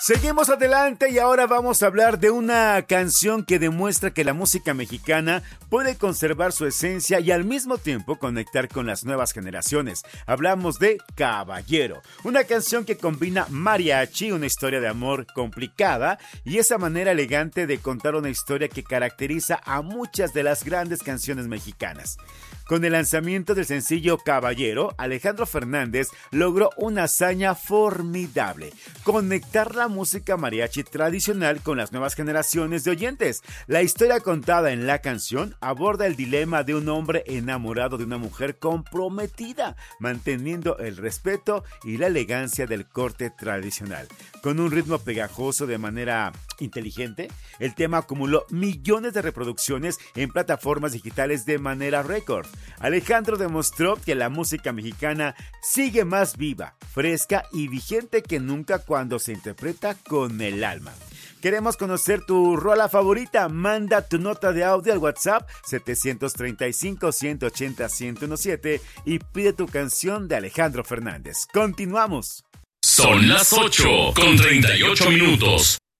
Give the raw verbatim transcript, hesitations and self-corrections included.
Seguimos adelante y ahora vamos a hablar de una canción que demuestra que la música mexicana puede conservar su esencia y al mismo tiempo conectar con las nuevas generaciones. Hablamos de Caballero, una canción que combina mariachi, una historia de amor complicada y esa manera elegante de contar una historia que caracteriza a muchas de las grandes canciones mexicanas. Con el lanzamiento del sencillo Caballero, Alejandro Fernández logró una hazaña formidable: conectar la música mariachi tradicional con las nuevas generaciones de oyentes. La historia contada en la canción aborda el dilema de un hombre enamorado de una mujer comprometida, manteniendo el respeto y la elegancia del corte tradicional. Con un ritmo pegajoso de manera inteligente, el tema acumuló millones de reproducciones en plataformas digitales de manera récord. Alejandro demostró que la música mexicana sigue más viva, fresca y vigente que nunca cuando se interpreta con el alma. Queremos conocer tu rola favorita. Manda tu nota de audio al WhatsApp setecientos treinta y cinco, ciento ochenta, ciento diecisiete y pide tu canción de Alejandro Fernández. Continuamos. Son las ocho con treinta y ocho minutos.